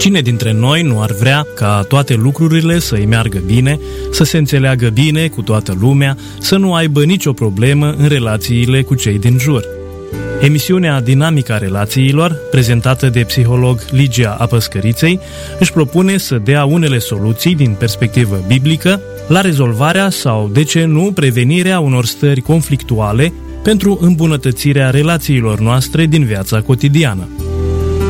Cine dintre noi nu ar vrea ca toate lucrurile să-i meargă bine, să se înțeleagă bine cu toată lumea, să nu aibă nicio problemă în relațiile cu cei din jur? Emisiunea Dinamica Relațiilor, prezentată de psiholog Ligia Apăscăriței, își propune să dea unele soluții din perspectivă biblică la rezolvarea sau, de ce nu, prevenirea unor stări conflictuale pentru îmbunătățirea relațiilor noastre din viața cotidiană.